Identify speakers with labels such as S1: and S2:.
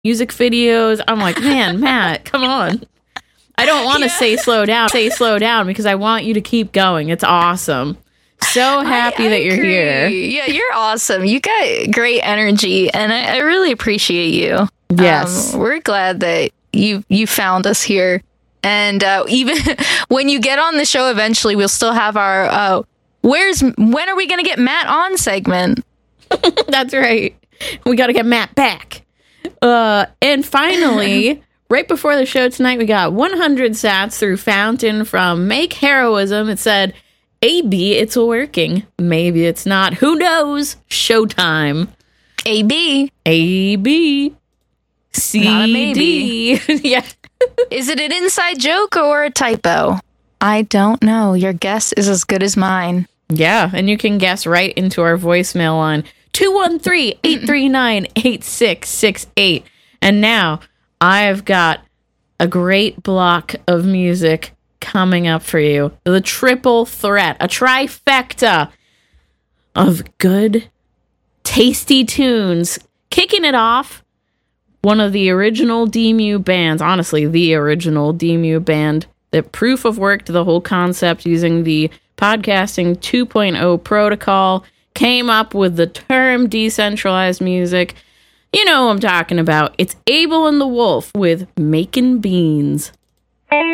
S1: music videos. I'm like, man, Matt, come on. I don't want to say slow down because I want you to keep going. It's awesome. So happy that you're here.
S2: Yeah, you're awesome. You got great energy, and I really appreciate you.
S1: Yes.
S2: We're glad that you found us here. And even when you get on the show eventually, we'll still have our when are we going to get Matt on segment?
S1: That's right. We got to get Matt back. And finally, right before the show tonight, we got 100 sats through Fountain from Make Heroism. It said, AB, it's working. Maybe it's not. Who knows? Showtime.
S2: AB.
S1: CD.
S2: Not a maybe.
S1: Yeah.
S2: Is it an inside joke or a typo? I don't know. Your guess is as good as mine.
S1: Yeah, and you can guess right into our voicemail line 213-839-8668. And now I've got a great block of music coming up for you. The triple threat, a trifecta of good, tasty tunes. Kicking it off, one of the original DMU bands, honestly, the original DMU band, the proof of work to the whole concept using the podcasting 2.0 protocol, came up with the term decentralized music. You know what I'm talking about. It's Abel and the Wolf with Making Beans.